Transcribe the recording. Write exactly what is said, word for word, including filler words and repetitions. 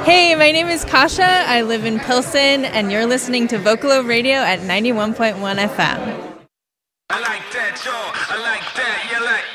Hey, my name is Kasha. I live in Pilsen, and you're listening to Vocalo Radio at ninety-one point one F M. I like that, y'all. I like that. You like